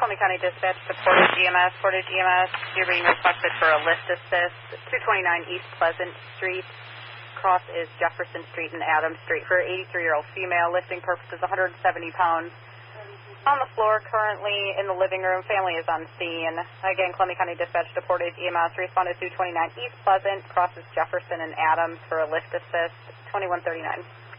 Columbia County Dispatch to Portage EMS. Portage EMS, you're being requested for a lift assist. 229 East Pleasant Street. Cross is Jefferson Street and Adams Street for an 83-year-old female. Lifting purposes 170 pounds. On the floor currently in the living room. Family is on scene. Again, Columbia County Dispatch to Portage EMS. Responded 229 East Pleasant. Crosses Jefferson and Adams for a lift assist. 2139.